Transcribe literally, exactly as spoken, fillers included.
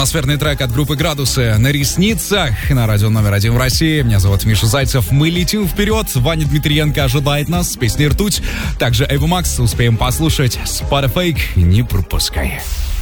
Атмосферный трек от группы «Градусы» на ресницах на радио номер один в России. Меня зовут Миша Зайцев. Мы летим вперед. Ваня Дмитриенко ожидает нас с песней «Ртуть». Также Эйва Макс успеем послушать. Спарфейк, не пропускай.